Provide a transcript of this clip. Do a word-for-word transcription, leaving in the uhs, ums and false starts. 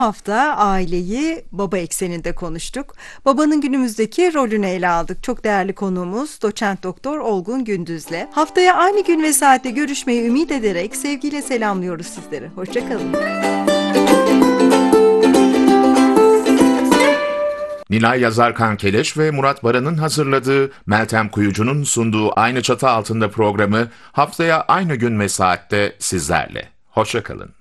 Hafta aileyi baba ekseninde konuştuk. Babanın günümüzdeki rolünü ele aldık. Çok değerli konuğumuz doçent doktor Olgun Gündüz'le. Haftaya aynı gün ve saatte görüşmeyi ümit ederek sevgiyle selamlıyoruz sizleri. Hoşça kalın. Nilay Yazarkan Keleş ve Murat Baran'ın hazırladığı, Meltem Kuyucu'nun sunduğu Aynı Çatı Altında programı haftaya aynı gün ve saatte sizlerle. Hoşça kalın.